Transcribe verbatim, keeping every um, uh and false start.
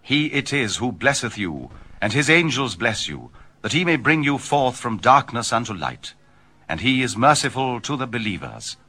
He it is who blesseth you, and his angels bless you, that he may bring you forth from darkness unto light. And he is merciful to the believers.